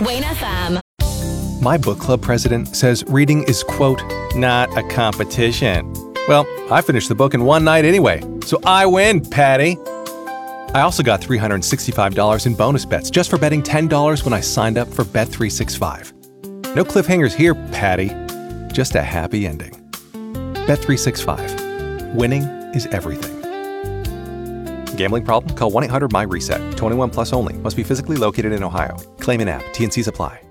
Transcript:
Wayne FM. My book club president says reading is, quote, not a competition. Well, I finished the book in one night anyway, so I win, Patty. I also got $365 in bonus bets just for betting $10 when I signed up for Bet365. No cliffhangers here, Patty. Just a happy ending. Bet365. Winning is everything. Gambling problem? Call 1-800-MY-RESET. 21 plus only. Must be physically located in Ohio. Claim in app. T&Cs apply.